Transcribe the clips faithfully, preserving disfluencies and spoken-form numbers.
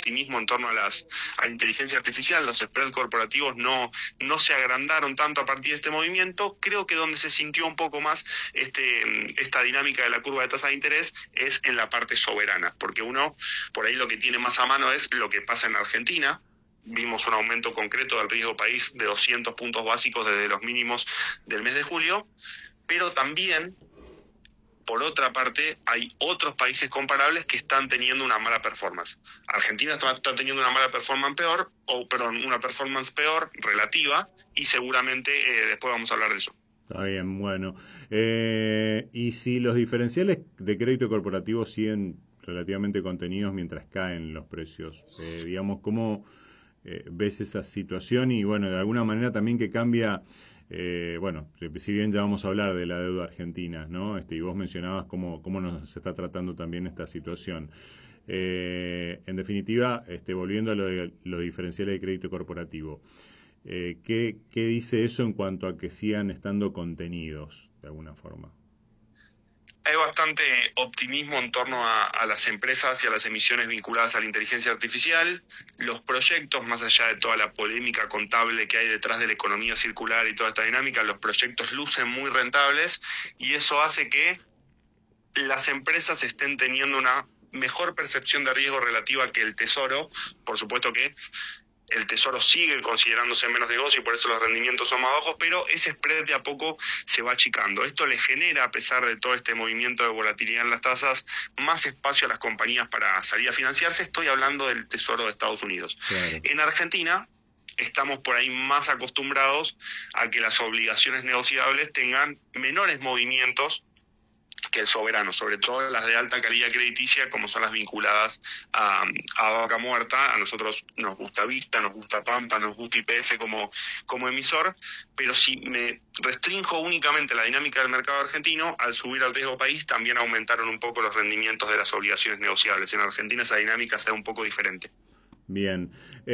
optimismo en torno a las a la inteligencia artificial, los spreads corporativos no, no se agrandaron tanto a partir de este movimiento. Creo que donde se sintió un poco más este, esta dinámica de la curva de tasa de interés es en la parte soberana, porque uno por ahí lo que tiene más a mano es lo que pasa en Argentina. Vimos un aumento concreto del riesgo país de doscientos puntos básicos desde los mínimos del mes de julio, pero también, por otra parte, hay otros países comparables que están teniendo una mala performance. Argentina está, está teniendo una mala performance peor, o perdón, una performance peor relativa, y seguramente eh, después vamos a hablar de eso. Está bien, bueno. Eh, y si los diferenciales de crédito corporativo siguen relativamente contenidos mientras caen los precios, eh, digamos, ¿cómo eh, ves esa situación? Y bueno, de alguna manera también que cambia, eh, bueno, si bien ya vamos a hablar de la deuda argentina, ¿no? Este, y vos mencionabas cómo, cómo nos está tratando también esta situación. Eh, en definitiva, este, volviendo a lo de los diferenciales de crédito corporativo, eh, ¿qué, ¿qué dice eso en cuanto a que sigan estando contenidos de alguna forma? Hay bastante optimismo en torno a, a las empresas y a las emisiones vinculadas a la inteligencia artificial. Los proyectos, más allá de toda la polémica contable que hay detrás de la economía circular y toda esta dinámica, los proyectos lucen muy rentables, y eso hace que las empresas estén teniendo una mejor percepción de riesgo relativa que el Tesoro. Por supuesto que el Tesoro sigue considerándose menos negocio y por eso los rendimientos son más bajos, pero ese spread de a poco se va achicando. Esto le genera, a pesar de todo este movimiento de volatilidad en las tasas, más espacio a las compañías para salir a financiarse. Estoy hablando del Tesoro de Estados Unidos. Claro. En Argentina estamos por ahí más acostumbrados a que las obligaciones negociables tengan menores movimientos que el soberano, sobre todo las de alta calidad crediticia, como son las vinculadas a, a vaca muerta. A nosotros nos gusta Vista, nos gusta Pampa, nos gusta Y P F como, como emisor, pero si me restrinjo únicamente a la dinámica del mercado argentino, al subir al riesgo país también aumentaron un poco los rendimientos de las obligaciones negociables. En Argentina esa dinámica sea un poco diferente. Bien,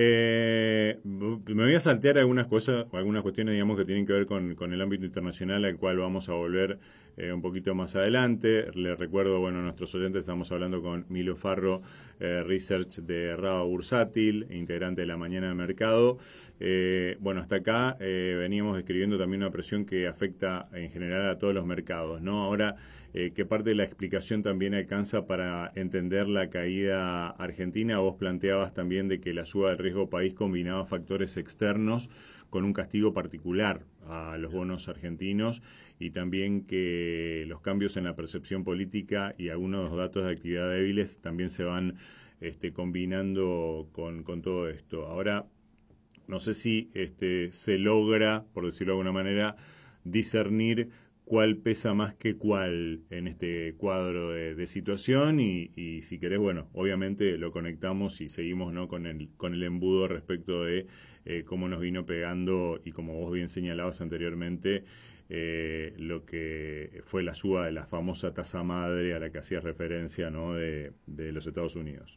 eh, me voy a saltear algunas cosas, algunas cuestiones, digamos, que tienen que ver con, con el ámbito internacional, al cual vamos a volver eh, un poquito más adelante. Les recuerdo, bueno, a nuestros oyentes, estamos hablando con Milo Farro, eh, Research de Raba Bursátil, integrante de la Mañana de Mercado. Eh, bueno, hasta acá eh, veníamos describiendo también una presión que afecta en general a todos los mercados, ¿no? Ahora, eh, ¿qué parte de la explicación también alcanza para entender la caída argentina? Vos planteabas también de que la suba del riesgo país combinaba factores externos con un castigo particular a los bonos argentinos, y también que los cambios en la percepción política y algunos datos de actividad débiles también se van este, combinando con, con todo esto. Ahora, no sé si este, se logra, por decirlo de alguna manera, discernir cuál pesa más que cuál en este cuadro de, de situación, y, y si querés, bueno, obviamente lo conectamos y seguimos, ¿no?, con el, con el embudo respecto de eh, cómo nos vino pegando, y como vos bien señalabas anteriormente, eh, lo que fue la suba de la famosa tasa madre a la que hacías referencia, ¿no?, de, de los Estados Unidos.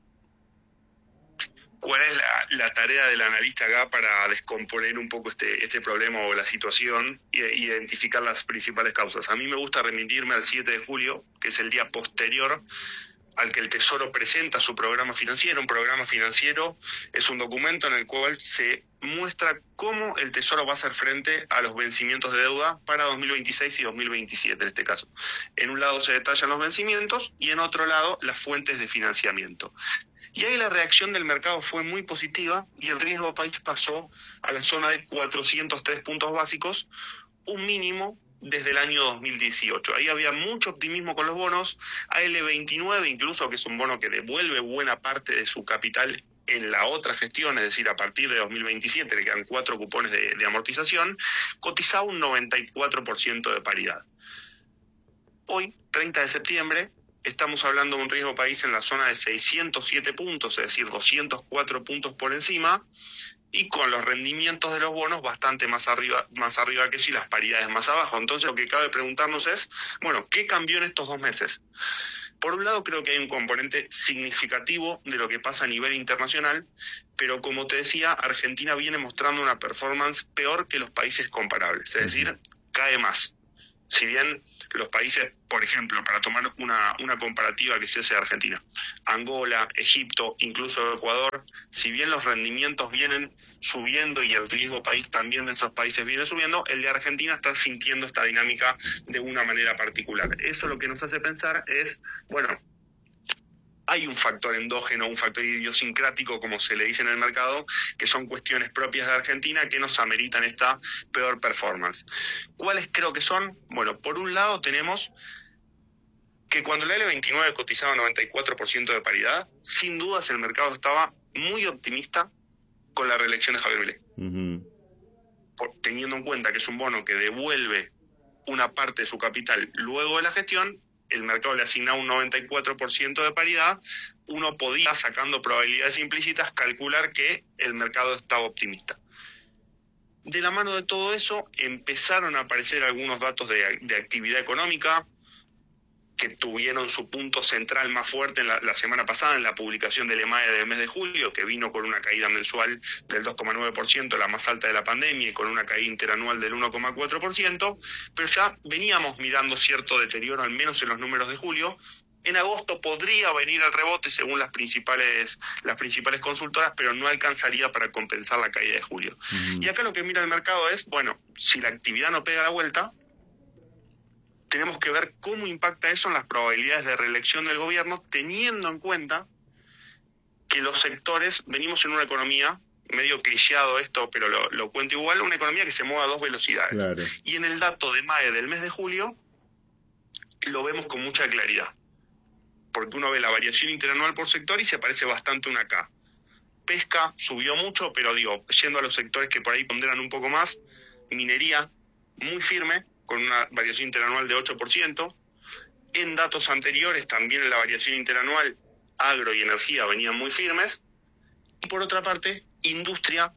¿Cuál es la, la tarea del analista acá para descomponer un poco este, este problema o la situación e identificar las principales causas? A mí me gusta remitirme al siete de julio, que es el día posterior al que el Tesoro presenta su programa financiero. Un programa financiero es un documento en el cual se muestra cómo el Tesoro va a hacer frente a los vencimientos de deuda para dos mil veintiséis y dos mil veintisiete en este caso. En un lado se detallan los vencimientos y en otro lado las fuentes de financiamiento. Y ahí la reacción del mercado fue muy positiva y el riesgo país pasó a la zona de cuatrocientos tres puntos básicos, un mínimo desde el año dos mil dieciocho. Ahí había mucho optimismo con los bonos. A L veintinueve incluso, que es un bono que devuelve buena parte de su capital en la otra gestión, es decir, a partir de dos mil veintisiete le quedan cuatro cupones de, de amortización, cotizaba un noventa y cuatro por ciento de paridad. Hoy, treinta de septiembre, estamos hablando de un riesgo país en la zona de seiscientos siete puntos, es decir, doscientos cuatro puntos por encima, y con los rendimientos de los bonos bastante más arriba, más arriba que si las paridades más abajo. Entonces lo que cabe preguntarnos es, bueno, ¿qué cambió en estos dos meses? Por un lado, creo que hay un componente significativo de lo que pasa a nivel internacional, pero como te decía, Argentina viene mostrando una performance peor que los países comparables, es decir, cae más. si bien los países, por ejemplo, para tomar una, una comparativa que se hace de Argentina, Angola, Egipto, incluso Ecuador, si bien los rendimientos vienen subiendo y el riesgo país también de esos países viene subiendo, el de Argentina está sintiendo esta dinámica de una manera particular. Eso lo que nos hace pensar es, bueno, hay un factor endógeno, un factor idiosincrático, como se le dice en el mercado, que son cuestiones propias de Argentina que nos ameritan esta peor performance. ¿Cuáles creo que son? Bueno, por un lado tenemos que cuando la L veintinueve cotizaba noventa y cuatro por ciento de paridad, sin dudas el mercado estaba muy optimista con la reelección de Javier Milei. Uh-huh. Por, teniendo en cuenta que es un bono que devuelve una parte de su capital luego de la gestión, el mercado le asignaba un noventa y cuatro por ciento de paridad, uno podía, sacando probabilidades implícitas, calcular que el mercado estaba optimista. De la mano de todo eso, empezaron a aparecer algunos datos de, de actividad económica que tuvieron su punto central más fuerte en la, la semana pasada en la publicación del EMAE del mes de julio, que vino con una caída mensual del dos coma nueve por ciento, la más alta de la pandemia, y con una caída interanual del uno coma cuatro por ciento, pero ya veníamos mirando cierto deterioro, al menos en los números de julio. En agosto podría venir el rebote según las principales, las principales consultoras, pero no alcanzaría para compensar la caída de julio. Uh-huh. Y acá lo que mira el mercado es, bueno, si la actividad no pega la vuelta, tenemos que ver cómo impacta eso en las probabilidades de reelección del gobierno, teniendo en cuenta que los sectores, venimos en una economía, medio clicheado esto, pero lo, lo cuento igual, una economía que se mueve a dos velocidades. Claro. Y en el dato de EMAE del mes de julio, lo vemos con mucha claridad, porque uno ve la variación interanual por sector y se parece bastante una K. Pesca subió mucho, pero digo, yendo a los sectores que por ahí ponderan un poco más, minería muy firme, con una variación interanual de ocho por ciento. En datos anteriores también la variación interanual, agro y energía venían muy firmes. Y por otra parte, industria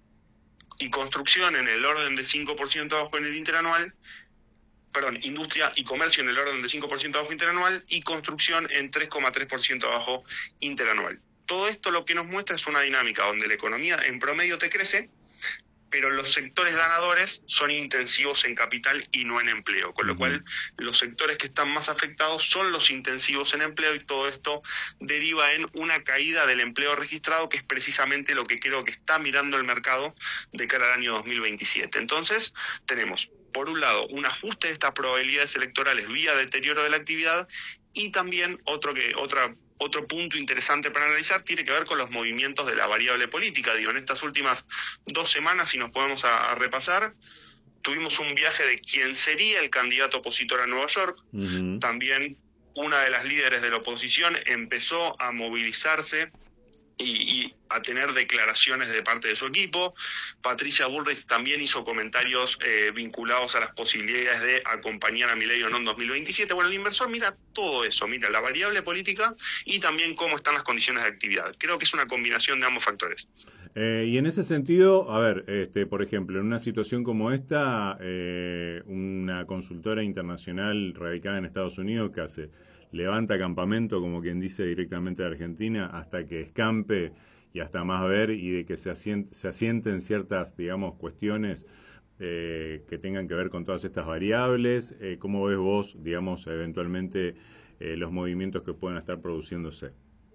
y construcción en el orden de cinco por ciento abajo en el interanual, perdón, industria y comercio en el orden de cinco por ciento abajo interanual y construcción en tres coma tres por ciento abajo interanual. Todo esto lo que nos muestra es una dinámica donde la economía en promedio te crece, pero los sectores ganadores son intensivos en capital y no en empleo, con lo uh-huh. cual los sectores que están más afectados son los intensivos en empleo, y todo esto deriva en una caída del empleo registrado, que es precisamente lo que creo que está mirando el mercado de cara al año dos mil veintisiete. Entonces, tenemos, por un lado, un ajuste de estas probabilidades electorales vía deterioro de la actividad, y también otro que otra Otro punto interesante para analizar tiene que ver con los movimientos de la variable política. Digo, en estas últimas dos semanas, si nos podemos a, a repasar, tuvimos un viaje de quién sería el candidato opositor a Nueva York. Uh-huh. También una de las líderes de la oposición empezó a movilizarse y, y a tener declaraciones de parte de su equipo. Patricia Bullrich también hizo comentarios eh, vinculados a las posibilidades de acompañar a Milei o no en dos mil veintisiete. Bueno, el inversor mira todo eso, mira la variable política y también cómo están las condiciones de actividad. Creo que es una combinación de ambos factores. Eh, y en ese sentido, a ver, este, por ejemplo, en una situación como esta, eh, una consultora internacional radicada en Estados Unidos que hace, levanta campamento, como quien dice, directamente de Argentina, hasta que escampe y hasta más ver, y de que se, asient, se asienten ciertas, digamos, cuestiones eh, que tengan que ver con todas estas variables. Eh, ¿Cómo ves vos, digamos, eventualmente eh, los movimientos que puedan estar produciéndose?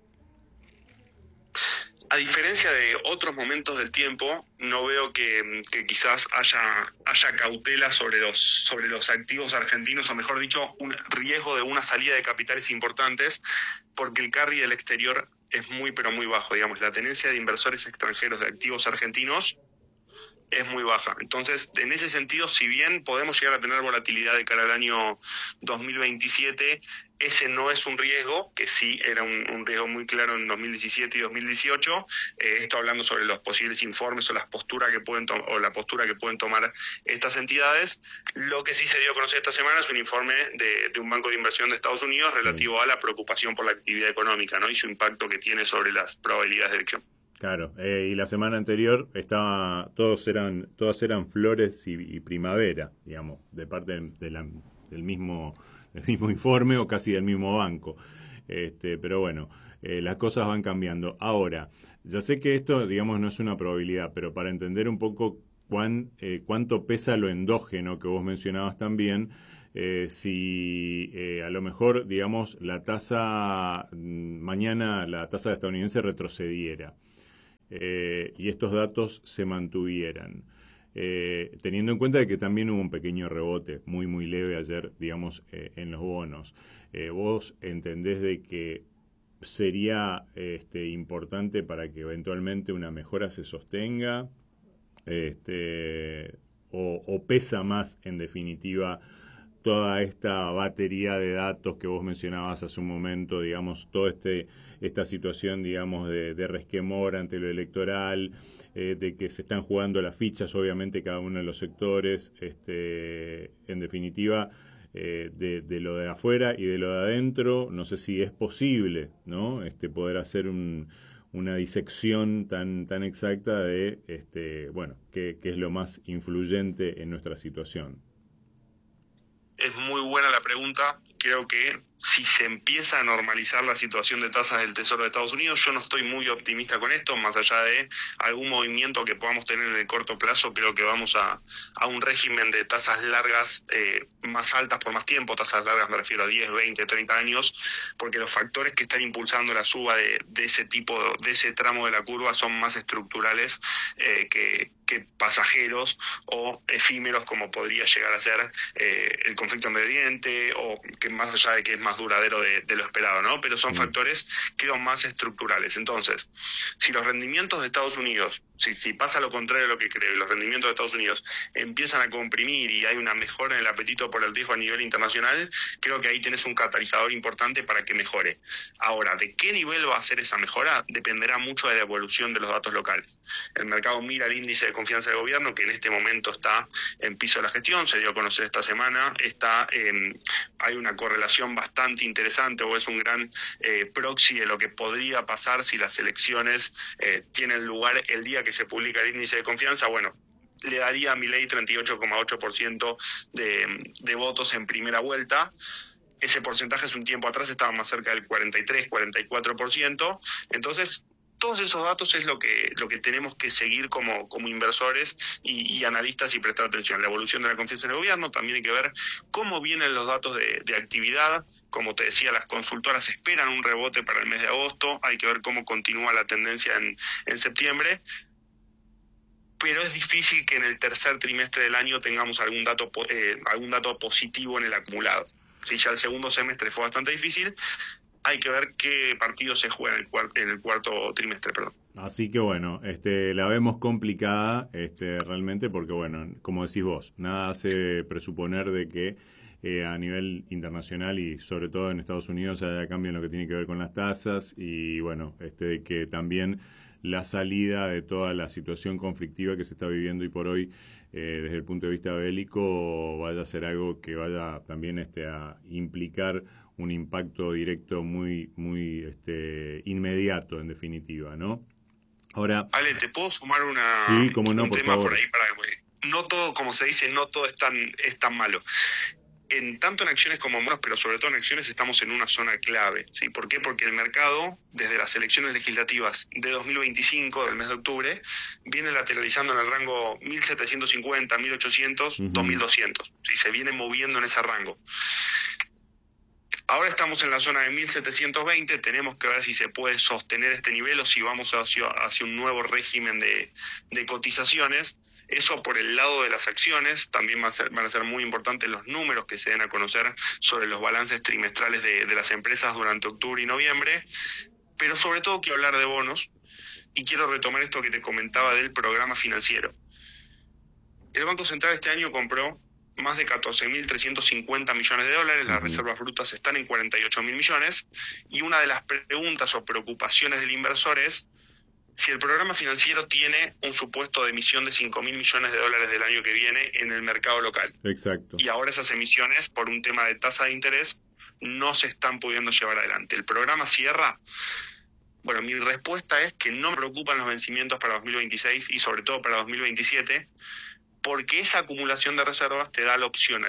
A diferencia de otros momentos del tiempo, no veo que, que quizás haya, haya cautela sobre los, sobre los activos argentinos, o mejor dicho, un riesgo de una salida de capitales importantes, porque el carry del exterior es muy, pero muy bajo. Digamos, la tenencia de inversores extranjeros de activos argentinos es muy baja. Entonces, en ese sentido, si bien podemos llegar a tener volatilidad de cara al año dos mil veintisiete, ese no es un riesgo, que sí era un, un riesgo muy claro en dos mil diecisiete y dos mil dieciocho. Eh, esto hablando sobre los posibles informes o las posturas que pueden to- o la postura que pueden tomar estas entidades. Lo que sí se dio a conocer esta semana es un informe de, de un banco de inversión de Estados Unidos relativo sí. a la preocupación por la actividad económica, ¿no? Y su impacto que tiene sobre las probabilidades de elección. Claro, eh, y la semana anterior estaba, todos eran, todas eran flores y, y primavera, digamos, de parte de, de la, del mismo, del mismo informe o casi del mismo banco. Este, pero bueno, eh, las cosas van cambiando. Ahora, ya sé que esto, digamos, no es una probabilidad, pero para entender un poco cuán, eh, cuánto pesa lo endógeno que vos mencionabas también, eh, si eh, a lo mejor, digamos, la tasa, mañana la tasa estadounidense retrocediera eh, y estos datos se mantuvieran. Eh, teniendo en cuenta de que también hubo un pequeño rebote muy muy leve ayer, digamos, eh, en los bonos. Eh, ¿Vos entendés de que sería este, importante para que eventualmente una mejora se sostenga? Este, o, o pesa más, en definitiva, toda esta batería de datos que vos mencionabas hace un momento, digamos, toda este, esta situación, digamos, de, de resquemor ante lo electoral, eh, de que se están jugando las fichas, obviamente, cada uno de los sectores, este, en definitiva, eh, de, de lo de afuera y de lo de adentro, no sé si es posible, ¿no? Este, poder hacer un, una disección tan, tan exacta de, este, bueno, qué, qué es lo más influyente en nuestra situación. Es muy buena la pregunta. Creo que si se empieza a normalizar la situación de tasas del Tesoro de Estados Unidos, yo no estoy muy optimista con esto, más allá de algún movimiento que podamos tener en el corto plazo. Creo que vamos a, a un régimen de tasas largas eh, más altas por más tiempo. Tasas largas me refiero a diez, veinte, treinta años, porque los factores que están impulsando la suba de, de ese tipo, de ese tramo de la curva son más estructurales eh, que, que pasajeros o efímeros, como podría llegar a ser eh, el conflicto en Medio Oriente, o que más allá de que es más duradero de, de lo esperado, ¿no? Pero son sí. factores, creo, más estructurales. Entonces, si los rendimientos de Estados Unidos, si, si pasa lo contrario de lo que creo, y los rendimientos de Estados Unidos empiezan a comprimir y hay una mejora en el apetito por el riesgo a nivel internacional, creo que ahí tenés un catalizador importante para que mejore. Ahora, ¿de qué nivel va a ser esa mejora? Dependerá mucho de la evolución de los datos locales. El mercado mira el índice de confianza del gobierno, que en este momento está en piso de la gestión, se dio a conocer esta semana, está en, hay una correlación bastante interesante, o es un gran eh, proxy de lo que podría pasar si las elecciones eh, tienen lugar el día que se publica el índice de confianza. Bueno, le daría a Milei treinta y ocho coma ocho por ciento de, de votos en primera vuelta. Ese porcentaje hace un tiempo atrás estaba más cerca del cuarenta y tres, cuarenta y cuatro por ciento. Entonces, todos esos datos es lo que lo que tenemos que seguir como, como inversores y, y analistas y prestar atención. La evolución de la confianza en el gobierno, también hay que ver cómo vienen los datos de, de actividad. Como te decía, las consultoras esperan un rebote para el mes de agosto, hay que ver cómo continúa la tendencia en, en septiembre. Pero es difícil que en el tercer trimestre del año tengamos algún dato eh, algún dato positivo en el acumulado. Si ya el segundo semestre fue bastante difícil, hay que ver qué partido se juega en el cuarto, en el cuarto trimestre, perdón. Así que bueno, este, la vemos complicada este, realmente porque, bueno, como decís vos, nada hace presuponer de que eh, a nivel internacional y sobre todo en Estados Unidos haya cambio en lo que tiene que ver con las tasas y, bueno, este, de que también la salida de toda la situación conflictiva que se está viviendo y por hoy eh, desde el punto de vista bélico vaya a ser algo que vaya también este, a implicar un impacto directo muy muy este, inmediato en definitiva, ¿no? Ahora, Ale, ¿te puedo sumar una, sí, como no, un por tema favor. por ahí? Para, no todo, como se dice, no todo es tan, es tan malo. En, tanto en acciones como en bonos, pero sobre todo en acciones, estamos en una zona clave, ¿sí? ¿Por qué? Porque el mercado, desde las elecciones legislativas de dos mil veinticinco, del mes de octubre, viene lateralizando en el rango mil setecientos cincuenta, mil ochocientos, uh-huh. dos mil doscientos. ¿Sí? Se viene moviendo en ese rango. Ahora estamos en la zona de mil setecientos veinte, tenemos que ver si se puede sostener este nivel o si vamos hacia, hacia un nuevo régimen de, de cotizaciones. Eso por el lado de las acciones. También van a, ser, van a ser muy importantes los números que se den a conocer sobre los balances trimestrales de, de las empresas durante octubre y noviembre. Pero sobre todo quiero hablar de bonos y quiero retomar esto que te comentaba del programa financiero. El Banco Central este año compró más de catorce mil trescientos cincuenta millones de dólares, las uh-huh. reservas brutas están en cuarenta y ocho mil millones, y una de las preguntas o preocupaciones del inversor es si el programa financiero tiene un supuesto de emisión de cinco mil millones de dólares del año que viene en el mercado local. Exacto. Y ahora esas emisiones, por un tema de tasa de interés, no se están pudiendo llevar adelante. ¿El programa cierra? Bueno, mi respuesta es que no me preocupan los vencimientos para dos mil veintiséis y sobre todo para dos mil veintisiete, porque esa acumulación de reservas te da la opcionalidad. Te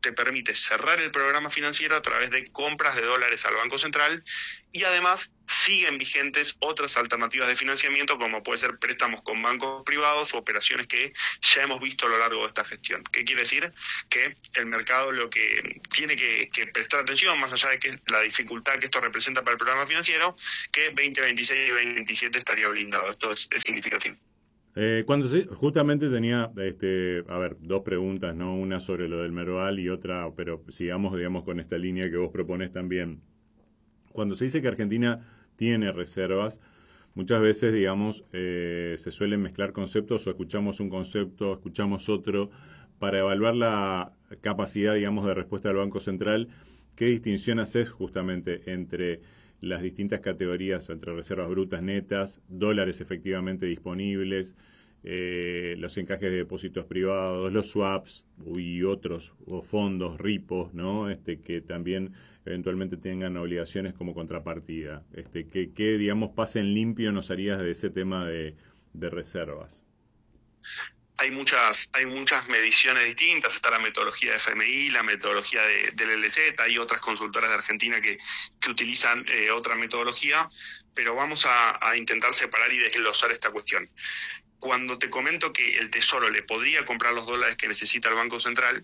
te permite cerrar el programa financiero a través de compras de dólares al Banco Central y además siguen vigentes otras alternativas de financiamiento como puede ser préstamos con bancos privados o operaciones que ya hemos visto a lo largo de esta gestión. ¿Qué quiere decir? Que el mercado lo que tiene que, que prestar atención, más allá de que la dificultad que esto representa para el programa financiero, que veinte veintiséis y veinte veintisiete estaría blindado. Esto es, es significativo. Eh, cuando se, justamente tenía, este, a ver, dos preguntas, ¿no? Una sobre lo del Merval y otra, pero sigamos, digamos, con esta línea que vos propones también. Cuando se dice que Argentina tiene reservas, muchas veces, digamos, eh, se suelen mezclar conceptos o escuchamos un concepto, escuchamos otro, para evaluar la capacidad, digamos, de respuesta del Banco Central. ¿Qué distinción haces justamente entre las distintas categorías, entre reservas brutas netas, dólares efectivamente disponibles, eh, los encajes de depósitos privados, los swaps y otros, o fondos, ripos, ¿no? Este, que también eventualmente tengan obligaciones como contrapartida? Este, ¿qué, qué, digamos, pase en limpio nos harías de ese tema de, de reservas? Hay muchas, hay muchas mediciones distintas, está la metodología de F M I, la metodología de, del L Z, hay otras consultoras de Argentina que, que utilizan eh, otra metodología, pero vamos a, a intentar separar y desglosar esta cuestión. Cuando te comento que el Tesoro le podría comprar los dólares que necesita el Banco Central,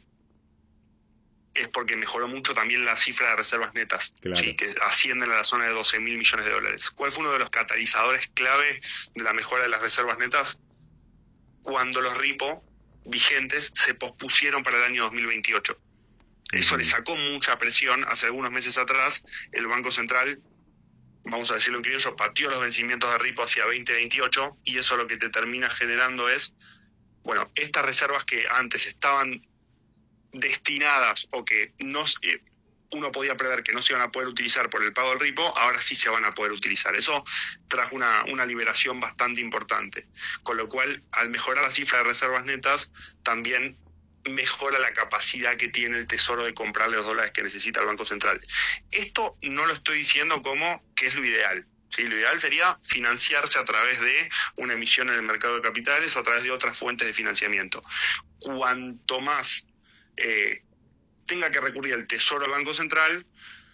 es porque mejoró mucho también la cifra de reservas netas, claro. ¿sí? Que ascienden a la zona de doce mil millones de dólares. ¿Cuál fue uno de los catalizadores clave de la mejora de las reservas netas? Cuando los repo vigentes se pospusieron para el año dos mil veintiocho. Eso uh-huh. le sacó mucha presión. Hace algunos meses atrás, el Banco Central, vamos a decirlo en criollo, pateó los vencimientos de repo hacia veinte veintiocho, y eso lo que te termina generando es, bueno, estas reservas que antes estaban destinadas o que no eh, uno podía prever que no se iban a poder utilizar por el pago del repo, ahora sí se van a poder utilizar. Eso trajo una, una liberación bastante importante. Con lo cual, al mejorar la cifra de reservas netas, también mejora la capacidad que tiene el Tesoro de comprarle los dólares que necesita el Banco Central. Esto no lo estoy diciendo como que es lo ideal. Sí, lo ideal sería financiarse a través de una emisión en el mercado de capitales o a través de otras fuentes de financiamiento. Cuanto más eh, tenga que recurrir al Tesoro al Banco Central,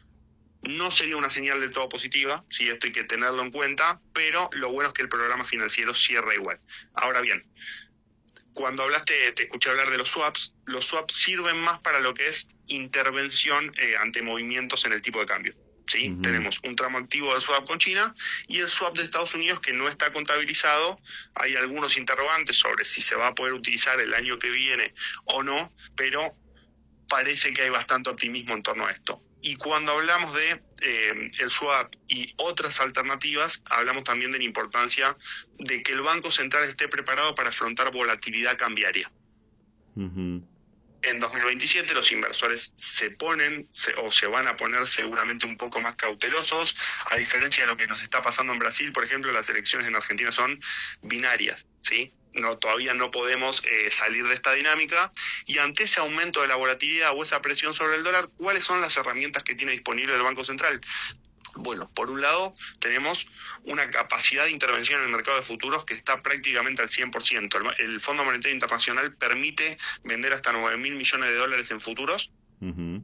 no sería una señal del todo positiva, sí, esto hay que tenerlo en cuenta, pero lo bueno es que el programa financiero cierra igual. Ahora bien, cuando hablaste, te escuché hablar de los swaps, los swaps sirven más para lo que es intervención eh, ante movimientos en el tipo de cambio. ¿Sí? Uh-huh. Tenemos un tramo activo del swap con China y el swap de Estados Unidos que no está contabilizado. Hay algunos interrogantes sobre si se va a poder utilizar el año que viene o no, pero parece que hay bastante optimismo en torno a esto. Y cuando hablamos de eh, el swap y otras alternativas, hablamos también de la importancia de que el Banco Central esté preparado para afrontar volatilidad cambiaria. Uh-huh. En dos mil veintisiete los inversores se ponen se, o se van a poner seguramente un poco más cautelosos, a diferencia de lo que nos está pasando en Brasil. Por ejemplo, las elecciones en Argentina son binarias, ¿sí? No, todavía no podemos eh, salir de esta dinámica, y ante ese aumento de la volatilidad o esa presión sobre el dólar, ¿cuáles son las herramientas que tiene disponible el Banco Central? Bueno, por un lado tenemos una capacidad de intervención en el mercado de futuros que está prácticamente al cien por ciento. El, el Fondo Monetario Internacional permite vender hasta nueve mil millones de dólares en futuros. Uh-huh.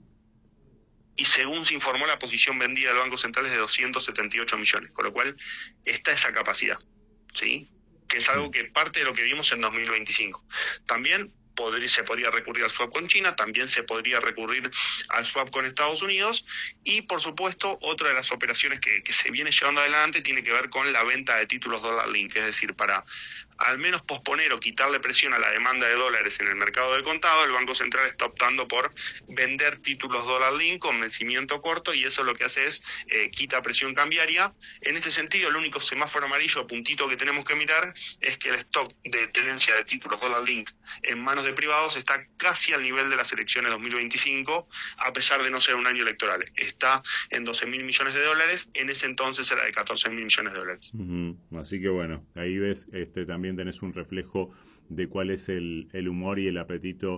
Y según se informó, la posición vendida del Banco Central es de doscientos setenta y ocho millones, con lo cual está esa capacidad, ¿sí? Que es algo que parte de lo que vimos en dos mil veinticinco. También podría, se podría recurrir al swap con China, también se podría recurrir al swap con Estados Unidos, y por supuesto otra de las operaciones que, que se viene llevando adelante tiene que ver con la venta de títulos dólar link, es decir, para al menos posponer o quitarle presión a la demanda de dólares en el mercado de contado, el Banco Central está optando por vender títulos dólar link con vencimiento corto, y eso lo que hace es eh, quita presión cambiaria. En este sentido, el único semáforo amarillo, puntito que tenemos que mirar, es que el stock de tenencia de títulos dólar link en manos de privados está casi al nivel de las elecciones dos mil veinticinco, a pesar de no ser un año electoral. Está en doce mil millones de dólares, en ese entonces era de catorce mil millones de dólares. Uh-huh. Así que bueno, ahí ves, este también tenés un reflejo de cuál es el, el humor y el apetito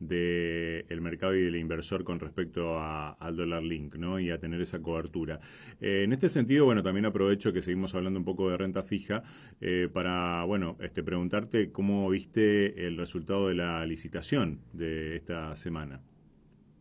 del mercado y del inversor con respecto a, al dólar link, ¿no? Y a tener esa cobertura. Eh, en este sentido, bueno, también aprovecho que seguimos hablando un poco de renta fija eh, para, bueno, este preguntarte cómo viste el resultado de la licitación de esta semana.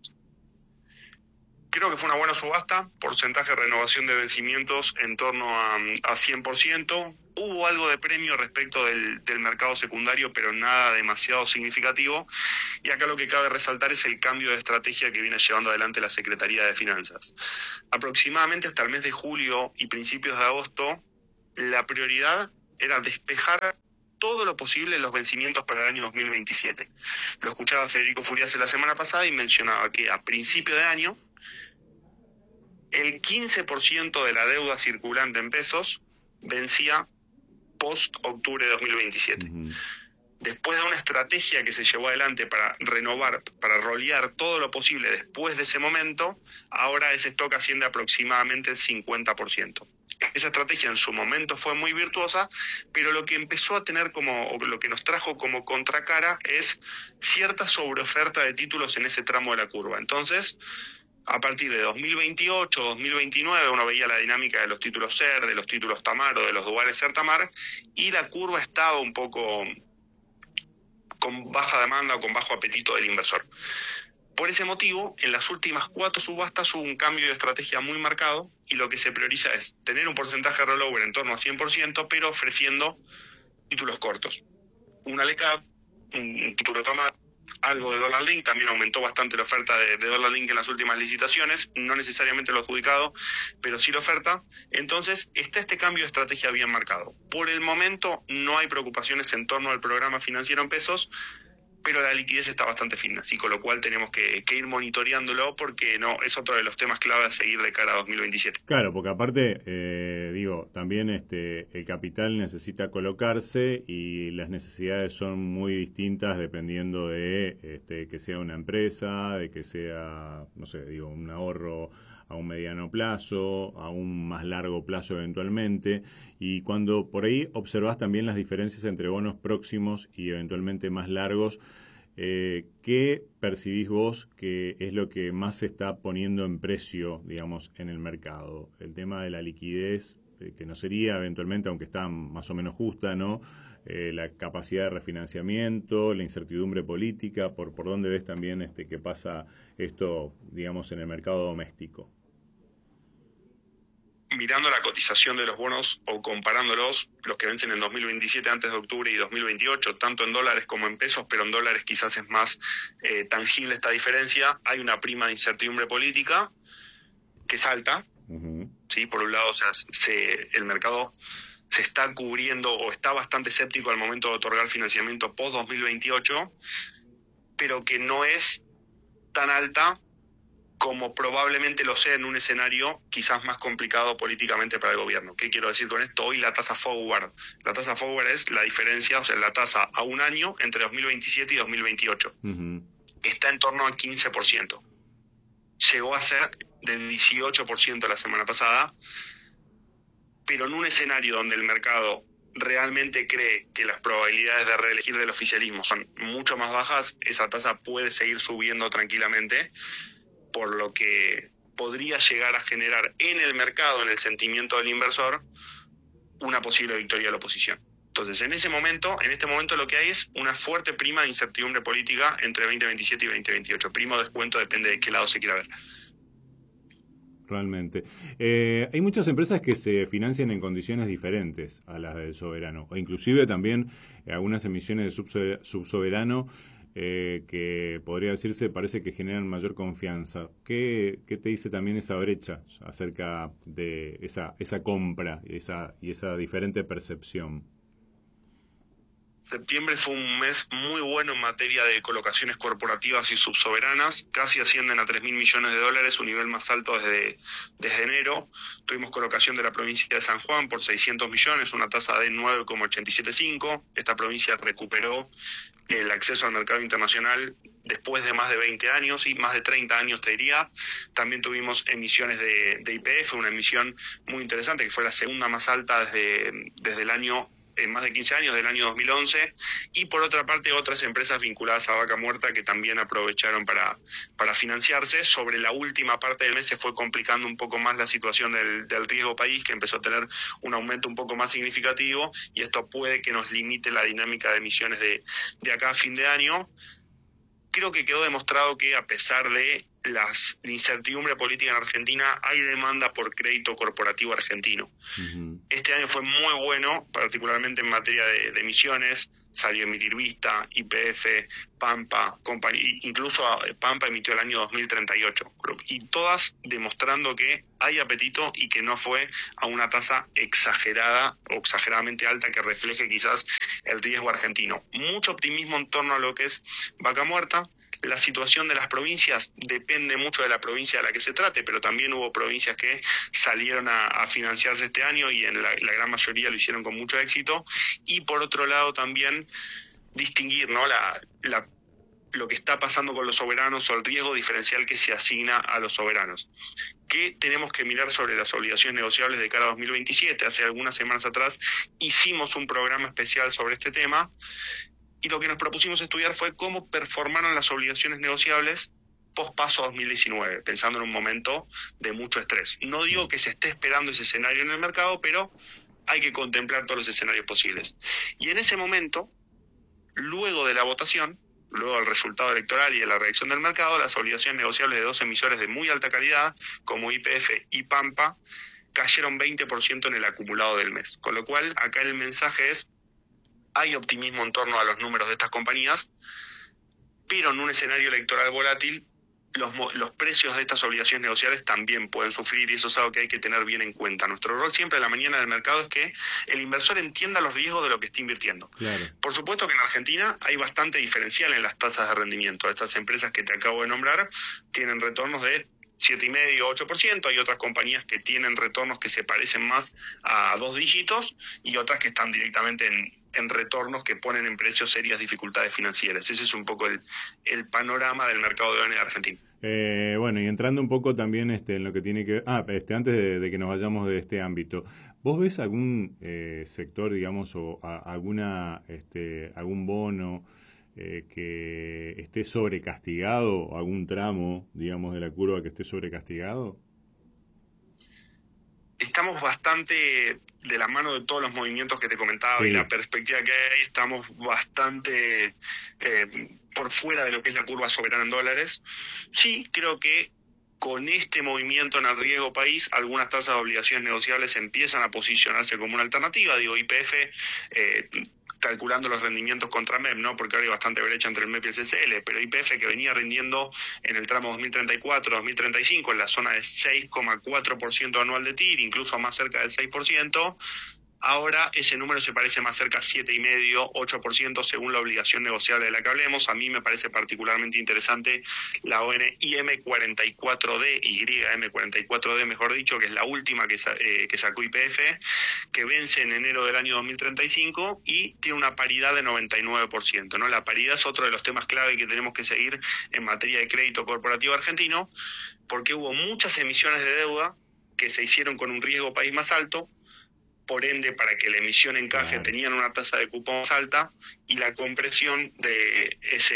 creo que fue una buena subasta, porcentaje de renovación de vencimientos en torno a, a cien por ciento. Hubo algo de premio respecto del, del mercado secundario, pero nada demasiado significativo. Y acá lo que cabe resaltar es el cambio de estrategia que viene llevando adelante la Secretaría de Finanzas. Aproximadamente hasta el mes de julio y principios de agosto, la prioridad era despejar todo lo posible los vencimientos para el año dos mil veintisiete. Lo escuchaba Federico Furiase la semana pasada y mencionaba que a principio de año el quince por ciento de la deuda circulante en pesos vencía post-octubre de dos mil veintisiete. Uh-huh. Después de una estrategia que se llevó adelante para renovar, para rolear todo lo posible después de ese momento, ahora ese stock asciende aproximadamente el cincuenta por ciento. Esa estrategia en su momento fue muy virtuosa, pero lo que empezó a tener como, o lo que nos trajo como contracara es cierta sobreoferta de títulos en ese tramo de la curva. Entonces, a partir de dos mil veintiocho, dos mil veintinueve, uno veía la dinámica de los títulos S E R, de los títulos TAMAR o de los duales S E R-TAMAR, y la curva estaba un poco con baja demanda o con bajo apetito del inversor. Por ese motivo, en las últimas cuatro subastas hubo un cambio de estrategia muy marcado y lo que se prioriza es tener un porcentaje de rollover en torno a cien por ciento, pero ofreciendo títulos cortos. Una L E C A P, un título TAMAR, algo de Dollar Link, también aumentó bastante la oferta de, de Dollar Link en las últimas licitaciones, no necesariamente lo adjudicado, pero sí la oferta. Entonces, está este cambio de estrategia bien marcado. Por el momento, no hay preocupaciones en torno al programa financiero en pesos, pero la liquidez está bastante fina, así con lo cual tenemos que, que ir monitoreándolo porque no es otro de los temas clave a seguir de cara a dos mil veintisiete. Claro, porque aparte, eh, digo, también este el capital necesita colocarse y las necesidades son muy distintas dependiendo de este, que sea una empresa, de que sea, no sé, digo, un ahorro a un mediano plazo, a un más largo plazo eventualmente, y cuando por ahí observás también las diferencias entre bonos próximos y eventualmente más largos, eh, ¿qué percibís vos que es lo que más se está poniendo en precio, digamos, en el mercado? El tema de la liquidez, eh, que no sería eventualmente, aunque está más o menos justa, ¿no? Eh, la capacidad de refinanciamiento, la incertidumbre política, ¿por, por dónde ves también este, que pasa esto, digamos, en el mercado doméstico? Mirando la cotización de los bonos o comparándolos, los que vencen en dos mil veintisiete antes de octubre y dos mil veintiocho, tanto en dólares como en pesos, pero en dólares quizás es más eh, tangible esta diferencia, hay una prima de incertidumbre política que salta. Uh-huh. ¿Sí? Por un lado, o sea, se, el mercado se está cubriendo o está bastante escéptico al momento de otorgar financiamiento post dos mil veintiocho, pero que no es tan alta como probablemente lo sea en un escenario quizás más complicado políticamente para el gobierno. ¿Qué quiero decir con esto? Hoy la tasa forward. La tasa forward es la diferencia, o sea, la tasa a un año entre dos mil veintisiete y dos mil veintiocho. Uh-huh. Está en torno al quince por ciento. Llegó a ser del dieciocho por ciento la semana pasada, pero en un escenario donde el mercado realmente cree que las probabilidades de reelegir del oficialismo son mucho más bajas, esa tasa puede seguir subiendo tranquilamente, por lo que podría llegar a generar en el mercado, en el sentimiento del inversor, una posible victoria de la oposición. Entonces, en ese momento, en este momento lo que hay es una fuerte prima de incertidumbre política entre veinte veintisiete y veinte veintiocho. Prima o descuento depende de qué lado se quiera ver. Realmente. Eh, hay muchas empresas que se financian en condiciones diferentes a las del soberano, o inclusive también algunas emisiones de subsoberano eh, que podría decirse parece que generan mayor confianza. ¿Qué, qué te dice también esa brecha acerca de esa, esa compra esa, y esa diferente percepción? Septiembre fue un mes muy bueno en materia de colocaciones corporativas y subsoberanas, casi ascienden a tres mil millones de dólares, su nivel más alto desde, desde enero. Tuvimos colocación de la provincia de San Juan por seiscientos millones, una tasa de nueve coma ochenta y siete cinco. Esta provincia recuperó el acceso al mercado internacional después de más de veinte años y más de treinta años, te diría. También tuvimos emisiones de, de I P F, una emisión muy interesante que fue la segunda más alta desde, desde el año en más de quince años, del año dos mil once, y por otra parte otras empresas vinculadas a Vaca Muerta que también aprovecharon para, para financiarse. Sobre la última parte del mes se fue complicando un poco más la situación del, del riesgo país, que empezó a tener un aumento un poco más significativo, y esto puede que nos limite la dinámica de emisiones de, de acá a fin de año. creo que quedó demostrado que a pesar de las, la incertidumbre política en Argentina, hay demanda por crédito corporativo argentino. Uh-huh. Este año fue muy bueno, particularmente en materia de, de emisiones. Salió a emitir Vista, Y P F, Pampa, incluso Pampa emitió el año dos mil treinta y ocho, y todas demostrando que hay apetito y que no fue a una tasa exagerada o exageradamente alta que refleje quizás el riesgo argentino. Mucho optimismo en torno a lo que es Vaca Muerta. La situación de las provincias depende mucho de la provincia de la que se trate, pero también hubo provincias que salieron a, a financiarse este año y en la, la gran mayoría lo hicieron con mucho éxito. Y por otro lado también distinguir, ¿no?, la, la, lo que está pasando con los soberanos o el riesgo diferencial que se asigna a los soberanos. ¿Qué tenemos que mirar sobre las obligaciones negociables de cara a dos mil veintisiete? Hace algunas semanas atrás hicimos un programa especial sobre este tema. Y lo que nos propusimos estudiar fue cómo performaron las obligaciones negociables post-paso dos mil diecinueve, pensando en un momento de mucho estrés. No digo que se esté esperando ese escenario en el mercado, pero hay que contemplar todos los escenarios posibles. Y en ese momento, luego de la votación, luego del resultado electoral y de la reacción del mercado, las obligaciones negociables de dos emisores de muy alta calidad, como Y P F y Pampa, cayeron veinte por ciento en el acumulado del mes. Con lo cual, acá el mensaje es: hay optimismo en torno a los números de estas compañías, pero en un escenario electoral volátil, los, los precios de estas obligaciones negociables también pueden sufrir, y eso es algo que hay que tener bien en cuenta. Nuestro rol siempre en la mañana del mercado es que el inversor entienda los riesgos de lo que está invirtiendo. Claro. Por supuesto que en Argentina hay bastante diferencial en las tasas de rendimiento. Estas empresas que te acabo de nombrar tienen retornos de siete coma cinco, ocho por ciento, hay otras compañías que tienen retornos que se parecen más a dos dígitos y otras que están directamente en, en retornos que ponen en precios serias dificultades financieras. Ese es un poco el, el panorama del mercado de O N de Argentina. Eh, bueno, y entrando un poco también este, en lo que tiene que ver, ah, este, antes de, de que nos vayamos de este ámbito, ¿vos ves algún eh, sector, digamos, o a, alguna, este, algún bono Eh, que esté sobrecastigado, algún tramo, digamos, de la curva que esté sobrecastigado? Estamos bastante de la mano de todos los movimientos que te comentaba, sí, y la perspectiva que hay, estamos bastante eh, por fuera de lo que es la curva soberana en dólares. Sí, creo que con este movimiento en el riesgo país, algunas tasas de obligaciones negociables empiezan a posicionarse como una alternativa. Digo, Y P F, eh, calculando los rendimientos contra M E P, ¿no?, porque ahora hay bastante brecha entre el M E P y el C C L, pero Y P F, que venía rindiendo en el tramo dos mil treinta y cuatro dos mil treinta y cinco en la zona de seis coma cuatro por ciento anual de T I R, incluso más cerca del seis por ciento, ahora ese número se parece más cerca a siete coma cinco, ocho por ciento según la obligación negociable de la que hablemos. A mí me parece particularmente interesante la O N I M cuarenta y cuatro D, Y M cuarenta y cuatro D mejor dicho, que es la última que, eh, que sacó Y P F, que vence en enero del año dos mil treinta y cinco y tiene una paridad de noventa y nueve por ciento, ¿no? La paridad es otro de los temas clave que tenemos que seguir en materia de crédito corporativo argentino, porque hubo muchas emisiones de deuda que se hicieron con un riesgo país más alto. Por ende, para que la emisión encaje, claro, tenían una tasa de cupón más alta, y la compresión de ese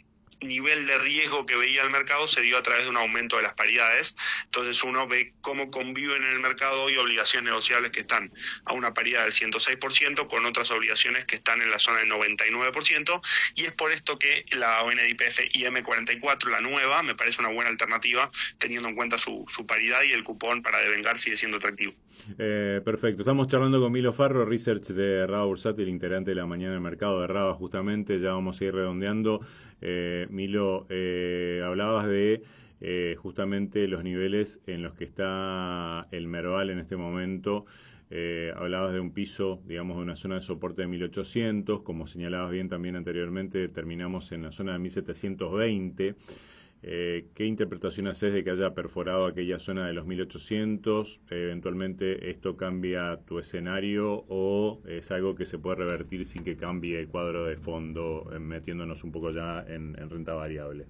nivel de riesgo que veía el mercado se dio a través de un aumento de las paridades. Entonces uno ve cómo conviven en el mercado hoy obligaciones negociables que están a una paridad del ciento seis por ciento con otras obligaciones que están en la zona del noventa y nueve por ciento, y es por esto que la O N Y P F I M cuarenta y cuatro, la nueva, me parece una buena alternativa teniendo en cuenta su, su paridad, y el cupón para devengar sigue siendo atractivo. Eh, perfecto, estamos charlando con Milo Farro, research de Raba Bursátil, integrante de la mañana del mercado de Raba, justamente. Ya vamos a ir redondeando. eh, Milo, eh, hablabas de eh, justamente los niveles en los que está el Merval en este momento. Eh, hablabas de un piso, digamos, de una zona de soporte de mil ochocientos, como señalabas bien también anteriormente, terminamos en la zona de mil setecientos veinte. Eh, ¿Qué interpretación haces de que haya perforado aquella zona de los mil ochocientos? Eh, ¿Eventualmente esto cambia tu escenario o es algo que se puede revertir sin que cambie el cuadro de fondo, eh, metiéndonos un poco ya en, en renta variable?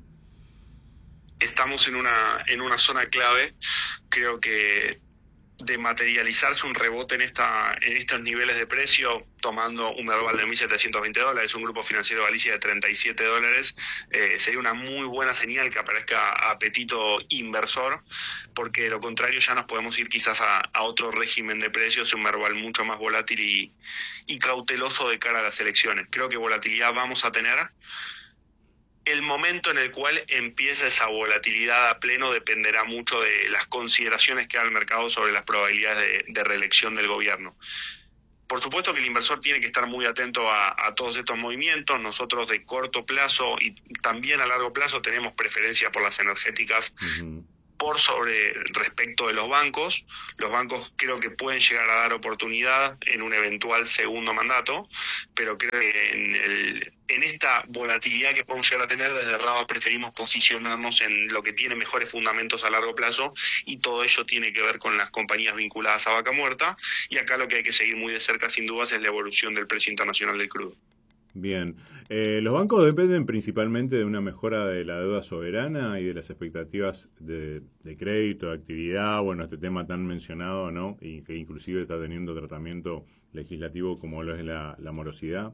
Estamos en una, en una zona clave. Creo que de materializarse un rebote en esta en estos niveles de precio, tomando un Merval de mil setecientos veinte dólares, un grupo financiero de Galicia de treinta y siete dólares, eh, sería una muy buena señal que aparezca apetito inversor, porque de lo contrario ya nos podemos ir quizás a, a otro régimen de precios y un Merval mucho más volátil y, y cauteloso de cara a las elecciones. Creo que volatilidad vamos a tener. El momento en el cual empieza esa volatilidad a pleno dependerá mucho de las consideraciones que haga el mercado sobre las probabilidades de, de reelección del gobierno. Por supuesto que el inversor tiene que estar muy atento a, a todos estos movimientos. Nosotros de corto plazo y también a largo plazo tenemos preferencia por las energéticas uh-huh. por sobre respecto de los bancos. Los bancos creo que pueden llegar a dar oportunidad en un eventual segundo mandato, pero creo que en, el, en esta volatilidad que podemos llegar a tener, desde Raba preferimos posicionarnos en lo que tiene mejores fundamentos a largo plazo, y todo ello tiene que ver con las compañías vinculadas a vaca muerta, y acá lo que hay que seguir muy de cerca sin dudas es la evolución del precio internacional del crudo. Bien, eh, los bancos dependen principalmente de una mejora de la deuda soberana y de las expectativas de, de crédito, de actividad, bueno, este tema tan mencionado, ¿no? Y que inclusive está teniendo tratamiento legislativo como lo es la, la morosidad.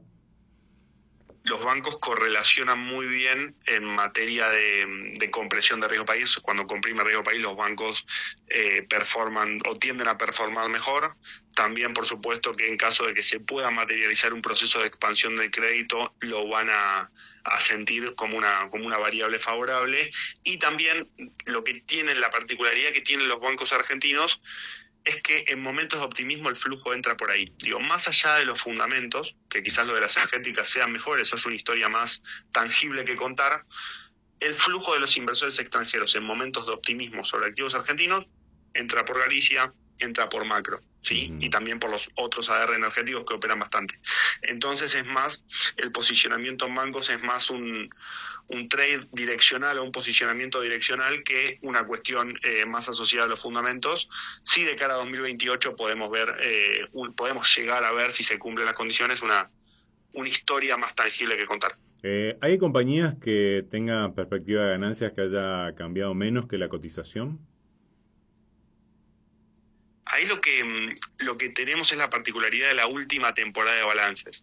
Los bancos correlacionan muy bien en materia de, de compresión de riesgo país. Cuando comprime riesgo país, los bancos eh, performan o tienden a performar mejor. También, por supuesto, que en caso de que se pueda materializar un proceso de expansión del crédito, lo van a, a sentir como una, como una variable favorable. Y también lo que tienen, la particularidad que tienen los bancos argentinos, es que en momentos de optimismo el flujo entra por ahí. Digo, más allá de los fundamentos, que quizás lo de las energéticas sean mejores, eso es una historia más tangible que contar, el flujo de los inversores extranjeros en momentos de optimismo sobre activos argentinos entra por Galicia, entra por Macro, ¿sí? Uh-huh. Y también por los otros A R energéticos que operan bastante. Entonces es más, el posicionamiento en bancos es más un, un trade direccional o un posicionamiento direccional que una cuestión eh, más asociada a los fundamentos. Sí, de cara a dos mil veintiocho podemos ver, eh, un, podemos llegar a ver, si se cumplen las condiciones, una, una historia más tangible que contar. Eh, ¿Hay compañías que tengan perspectiva de ganancias que haya cambiado menos que la cotización? Ahí lo que, lo que tenemos es la particularidad de la última temporada de balances.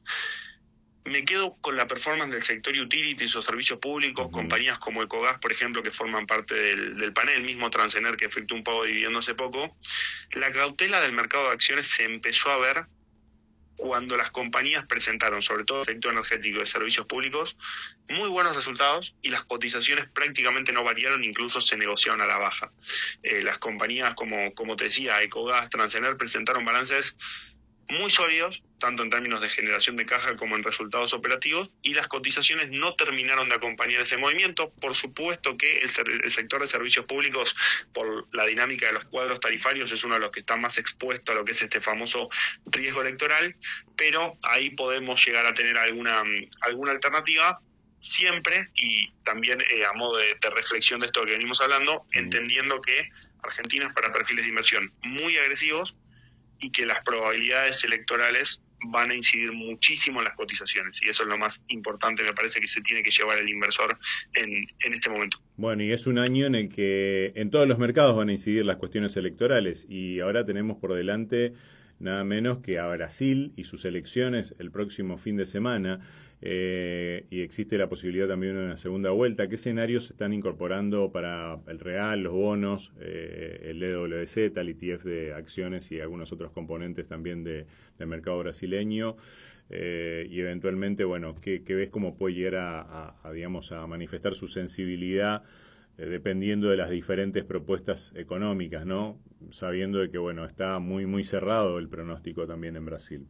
Me quedo con la performance del sector utilities o servicios públicos, uh-huh. compañías como Ecogas, por ejemplo, que forman parte del, del panel, mismo Transener, que efectuó un pago de dividendo hace poco. La cautela del mercado de acciones se empezó a ver cuando las compañías presentaron, sobre todo el sector energético de servicios públicos, muy buenos resultados, y las cotizaciones prácticamente no variaron, incluso se negociaron a la baja. Eh, las compañías, como, como te decía, Ecogas, Transener, presentaron balances muy sólidos, tanto en términos de generación de caja como en resultados operativos, y las cotizaciones no terminaron de acompañar ese movimiento. Por supuesto que el, el sector de servicios públicos, por la dinámica de los cuadros tarifarios, es uno de los que está más expuesto a lo que es este famoso riesgo electoral, pero ahí podemos llegar a tener alguna, alguna alternativa, siempre, y también eh, a modo de, de reflexión de esto que venimos hablando, entendiendo que Argentina es para perfiles de inversión muy agresivos, y que las probabilidades electorales van a incidir muchísimo en las cotizaciones, y eso es lo más importante, me parece, que se tiene que llevar el inversor en, en este momento. Bueno, y es un año en el que en todos los mercados van a incidir las cuestiones electorales, y ahora tenemos por delante nada menos que a Brasil y sus elecciones el próximo fin de semana, eh, y existe la posibilidad también de una segunda vuelta. ¿Qué escenarios se están incorporando para el real, los bonos, eh, el D W Z, el E T F de acciones y algunos otros componentes también de, del mercado brasileño? Eh, y eventualmente, bueno, ¿qué, qué ves cómo puede llegar a, a, a, digamos, a manifestar su sensibilidad eh, dependiendo de las diferentes propuestas económicas, ¿no? Sabiendo de que, bueno, está muy, muy cerrado el pronóstico también en Brasil.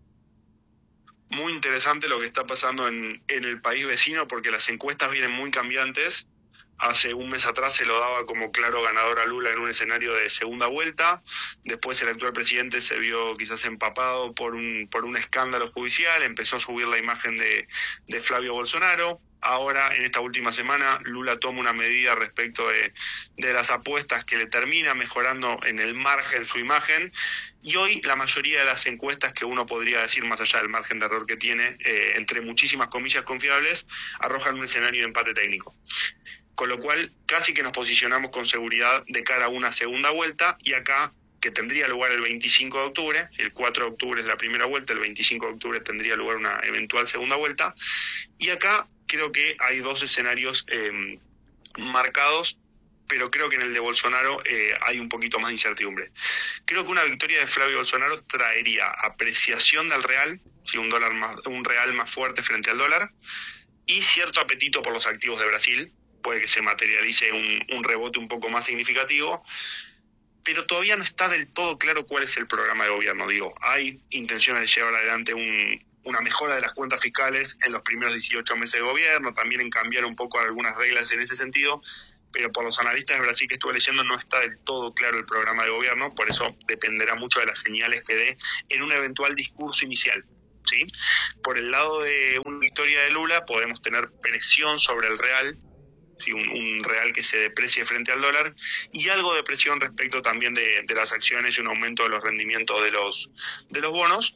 Muy interesante lo que está pasando en, en el país vecino, porque las encuestas vienen muy cambiantes. Hace un mes atrás se lo daba como claro ganador a Lula en un escenario de segunda vuelta. Después el actual presidente se vio quizás empapado por un, por un escándalo judicial. Empezó a subir la imagen de, de Flavio Bolsonaro. Ahora, en esta última semana, Lula toma una medida respecto de, de las apuestas que le termina mejorando en el margen su imagen. Y hoy la mayoría de las encuestas que uno podría decir, más allá del margen de error que tiene, eh, entre muchísimas comillas confiables, arrojan un escenario de empate técnico. Con lo cual, casi que nos posicionamos con seguridad de cara a una segunda vuelta, y acá, que tendría lugar el veinticinco de octubre, el cuatro de octubre es la primera vuelta, el veinticinco de octubre tendría lugar una eventual segunda vuelta, y acá creo que hay dos escenarios eh, marcados, pero creo que en el de Bolsonaro eh, hay un poquito más de incertidumbre. Creo que una victoria de Flavio Bolsonaro traería apreciación del real, ¿sí? un dólar más, un real más fuerte frente al dólar, y cierto apetito por los activos de Brasil. Puede que se materialice un, un rebote un poco más significativo, pero todavía no está del todo claro cuál es el programa de gobierno. Digo, hay intenciones de llevar adelante un, una mejora de las cuentas fiscales en los primeros dieciocho meses de gobierno, también en cambiar un poco algunas reglas en ese sentido, pero por los analistas de Brasil que estuve leyendo no está del todo claro el programa de gobierno, por eso dependerá mucho de las señales que dé en un eventual discurso inicial. ¿Sí? Por el lado de una victoria de Lula podemos tener presión sobre el real, ¿sí? un, un real que se deprecie frente al dólar, y algo de presión respecto también de, de las acciones y un aumento de los rendimientos de los, de los bonos.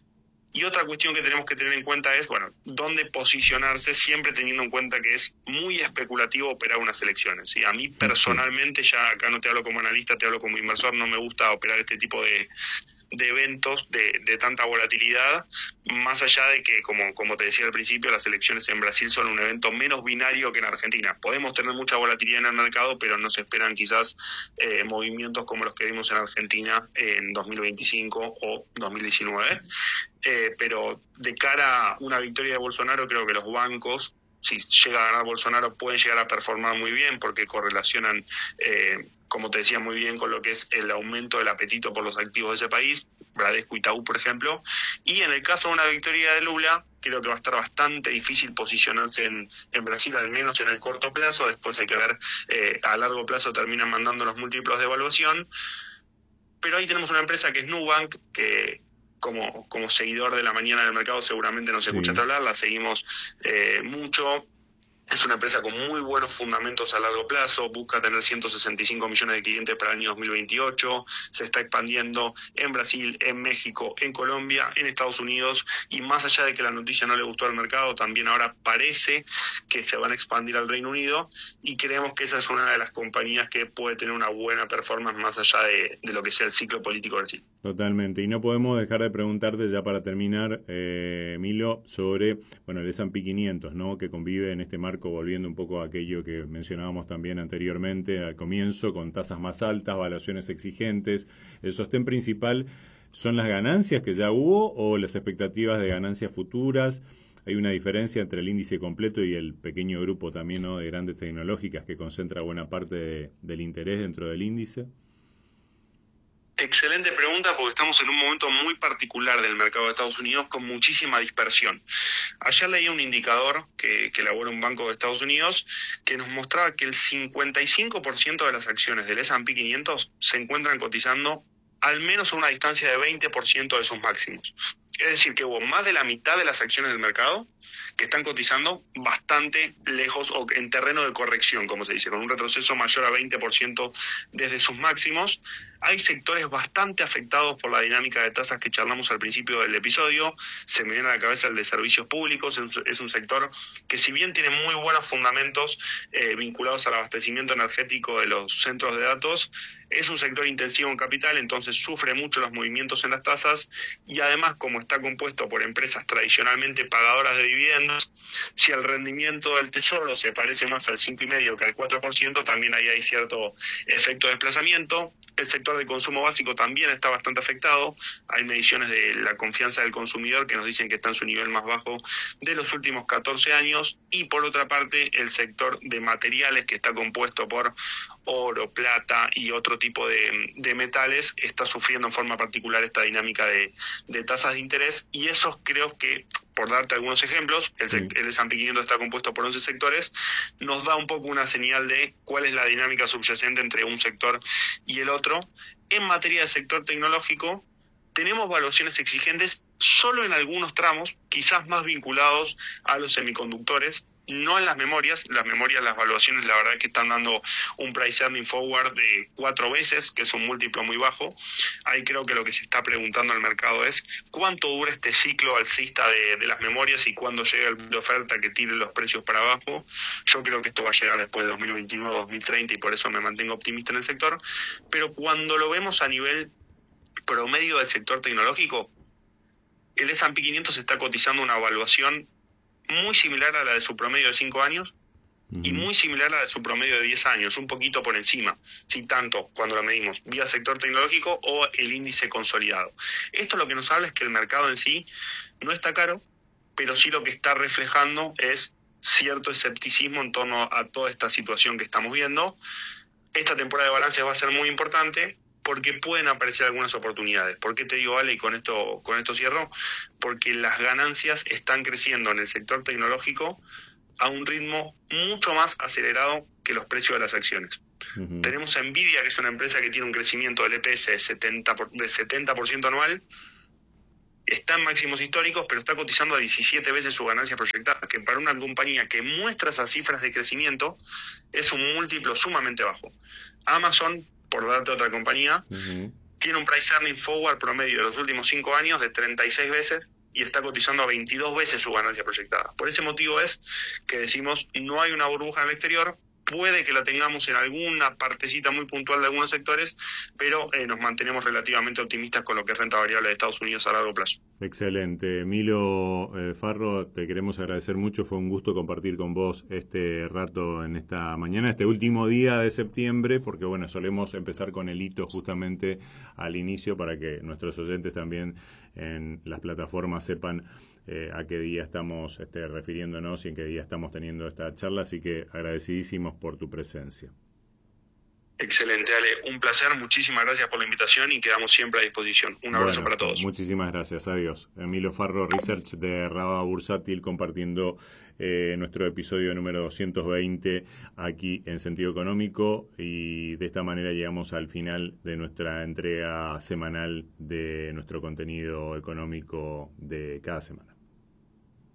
Y otra cuestión que tenemos que tener en cuenta es, bueno, dónde posicionarse, siempre teniendo en cuenta que es muy especulativo operar unas elecciones. ¿Sí? A mí personalmente, ya acá no te hablo como analista, te hablo como inversor, no me gusta operar este tipo de, de eventos de, de tanta volatilidad, más allá de que, como, como te decía al principio, las elecciones en Brasil son un evento menos binario que en Argentina. Podemos tener mucha volatilidad en el mercado, pero no se esperan quizás eh, movimientos como los que vimos en Argentina en dos mil veinticinco o dos mil diecinueve. Eh, pero de cara a una victoria de Bolsonaro, creo que los bancos, si llega a ganar Bolsonaro, pueden llegar a performar muy bien porque correlacionan, eh, como te decía, muy bien con lo que es el aumento del apetito por los activos de ese país, Bradesco, Itaú, por ejemplo. Y en el caso de una victoria de Lula, creo que va a estar bastante difícil posicionarse en, en Brasil, al menos en el corto plazo. Después hay que ver, eh, a largo plazo terminan mandando los múltiplos de evaluación. Pero ahí tenemos una empresa que es Nubank, que como, como seguidor de la mañana del mercado seguramente nos escuchaste Sí. hablar, la seguimos eh, mucho. Es una empresa con muy buenos fundamentos a largo plazo, busca tener ciento sesenta y cinco millones de clientes para el año dos mil veintiocho, se está expandiendo en Brasil, en México, en Colombia, en Estados Unidos, y más allá de que la noticia no le gustó al mercado, también ahora parece que se van a expandir al Reino Unido, y creemos que esa es una de las compañías que puede tener una buena performance más allá de, de lo que sea el ciclo político de Brasil. Totalmente. Y no podemos dejar de preguntarte ya para terminar, eh, Milo, sobre bueno el ese and pe quinientos, ¿no? Que convive en este marco, volviendo un poco a aquello que mencionábamos también anteriormente al comienzo, con tasas más altas, valuaciones exigentes. ¿El sostén principal son las ganancias que ya hubo o las expectativas de ganancias futuras? ¿Hay una diferencia entre el índice completo y el pequeño grupo también, ¿no?, de grandes tecnológicas que concentra buena parte de, del interés dentro del índice? Excelente pregunta, porque estamos en un momento muy particular del mercado de Estados Unidos con muchísima dispersión. Ayer leí un indicador que, que elabora un banco de Estados Unidos que nos mostraba que el cincuenta y cinco por ciento de las acciones del ese and pe quinientos se encuentran cotizando al menos a una distancia de veinte por ciento de sus máximos. Es decir, que hubo más de la mitad de las acciones del mercado que están cotizando bastante lejos o en terreno de corrección, como se dice, con un retroceso mayor a veinte por ciento desde sus máximos. Hay sectores bastante afectados por la dinámica de tasas que charlamos al principio del episodio. Se me viene a la cabeza el de servicios públicos. Es un sector que, si bien tiene muy buenos fundamentos eh, vinculados al abastecimiento energético de los centros de datos, es un sector intensivo en capital, entonces sufre mucho los movimientos en las tasas, y además, como está compuesto por empresas tradicionalmente pagadoras de dividendos, si el rendimiento del tesoro se parece más al cinco coma cinco por ciento que al cuatro por ciento, también ahí hay cierto efecto de desplazamiento. El sector de consumo básico también está bastante afectado. Hay mediciones de la confianza del consumidor que nos dicen que está en su nivel más bajo de los últimos catorce años. Y por otra parte, el sector de materiales, que está compuesto por oro, plata y otro tipo de, de metales, está sufriendo en forma particular esta dinámica de, de tasas de interés. Y esos, creo que, por darte algunos ejemplos, el, sí. el ese and pe quinientos está compuesto por once sectores, nos da un poco una señal de cuál es la dinámica subyacente entre un sector y el otro. En materia de sector tecnológico, tenemos valuaciones exigentes solo en algunos tramos, quizás más vinculados a los semiconductores, no en las memorias. Las memorias, las valuaciones, la verdad es que están dando un price earning forward de cuatro veces, que es un múltiplo muy bajo. Ahí creo que lo que se está preguntando al mercado es cuánto dura este ciclo alcista de, de las memorias y cuándo llega el de oferta que tire los precios para abajo. Yo creo que esto va a llegar después de dos mil veintinueve, dos mil treinta, y por eso me mantengo optimista en el sector. Pero cuando lo vemos a nivel promedio del sector tecnológico, el ese and pe quinientos está cotizando una evaluación muy similar a la de su promedio de cinco años uh-huh. y muy similar a la de su promedio de diez años, un poquito por encima, si tanto cuando lo medimos vía sector tecnológico o el índice consolidado. Esto lo que nos habla es que el mercado en sí no está caro, pero sí lo que está reflejando es cierto escepticismo en torno a toda esta situación que estamos viendo. Esta temporada de balances va a ser muy importante porque pueden aparecer algunas oportunidades. ¿Por qué te digo, Ale, y con esto, con esto cierro? Porque las ganancias están creciendo en el sector tecnológico a un ritmo mucho más acelerado que los precios de las acciones. Uh-huh. Tenemos a Nvidia, que es una empresa que tiene un crecimiento del E P S de setenta por, de setenta por ciento anual, está en máximos históricos, pero está cotizando a diecisiete veces su ganancia proyectada, que para una compañía que muestra esas cifras de crecimiento es un múltiplo sumamente bajo. Amazon, por darte otra compañía, uh-huh. tiene un price earning forward promedio de los últimos cinco años de treinta y seis veces y está cotizando a veintidós veces su ganancia proyectada. Por ese motivo es que decimos, no hay una burbuja en el exterior, puede que la tengamos en alguna partecita muy puntual de algunos sectores, pero eh, nos mantenemos relativamente optimistas con lo que es renta variable de Estados Unidos a largo plazo. Excelente. Milo eh, Farro, te queremos agradecer mucho. Fue un gusto compartir con vos este rato en esta mañana, este último día de septiembre, porque bueno, solemos empezar con el hito justamente al inicio para que nuestros oyentes también en las plataformas sepan Eh, a qué día estamos este, refiriéndonos y en qué día estamos teniendo esta charla, así que agradecidísimos por tu presencia. Excelente, Ale, un placer, muchísimas gracias por la invitación y quedamos siempre a disposición. Un abrazo bueno, para todos. Muchísimas gracias, adiós. Milo Farro, Research de Raba Bursátil, compartiendo eh, nuestro episodio número doscientos veinte aquí en Sentido Económico, y de esta manera llegamos al final de nuestra entrega semanal de nuestro contenido económico de cada semana.